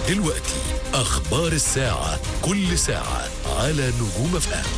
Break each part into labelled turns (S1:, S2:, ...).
S1: دلوقتي أخبار الساعة، كل ساعة على نجوم اف ام.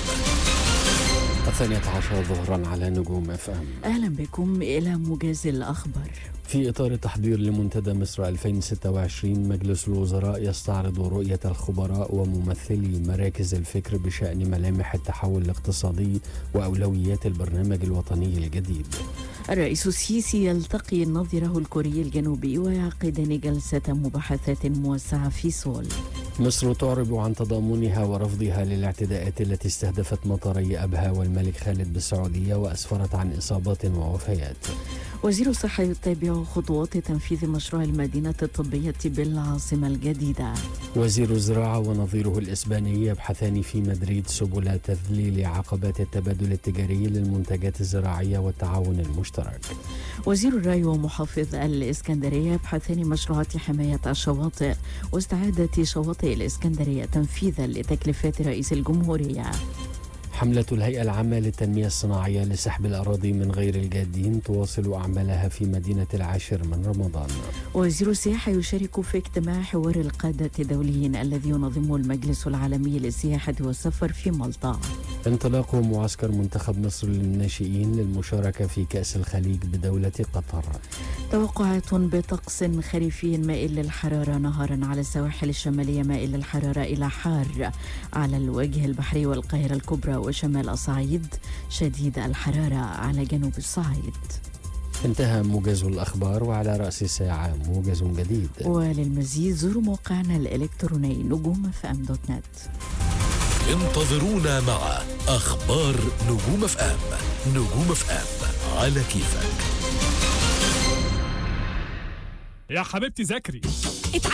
S2: 12 ظهرا على نجوم اف ام.
S3: أهلا بكم إلى موجز الأخبار.
S2: في إطار التحضير لمنتدى مصر 2026، مجلس الوزراء يستعرض رؤية الخبراء وممثلي مراكز الفكر بشأن ملامح التحول الاقتصادي وأولويات البرنامج الوطني الجديد.
S3: الرئيس السيسي يلتقي نظيره الكوري الجنوبي ويعقدان جلسة مباحثات موسعة في سول.
S2: مصر تعرب عن تضامنها ورفضها للاعتداءات التي استهدفت مطاري أبها والملك خالد بالسعودية وأسفرت عن إصابات ووفيات.
S3: وزير الصحة يتابع خطوات تنفيذ مشروع المدينة الطبية بالعاصمة الجديدة.
S2: وزير الزراعة ونظيره الإسباني يبحثان في مدريد سبل تذليل عقبات التبادل التجاري للمنتجات الزراعية والتعاون المشترك.
S3: وزير الري ومحافظ الإسكندرية يبحثان مشروعات حماية الشواطئ واستعادة شواطئ الإسكندرية تنفيذا لتكليفات رئيس الجمهورية.
S2: حملة الهيئة العامة للتنمية الصناعية لسحب الأراضي من غير الجادين تواصل أعمالها في مدينة 10 من رمضان.
S3: وزير السياحة يشارك في اجتماع حوار القادة الدوليين الذي ينظمه المجلس العالمي للسياحة والسفر في مالطا.
S2: انطلاق معسكر منتخب مصر للناشئين للمشاركة في كأس الخليج بدولة قطر.
S3: توقعات بطقس خريفي مائل للحرارة نهارا على السواحل الشمالية، مائل للحرارة إلى حار على الوجه البحري والقاهرة الكبرى وشمال الصعيد، شديد الحرارة على جنوب الصعيد.
S2: انتهى موجز الأخبار، وعلى رأس الساعة موجز جديد.
S3: وللمزيد زوروا موقعنا الإلكتروني نجومfm.net.
S1: انتظرونا مع أخبار نجوم اف ام. نجوم اف ام على كيفك.
S4: يا حبيبتي ذاكري.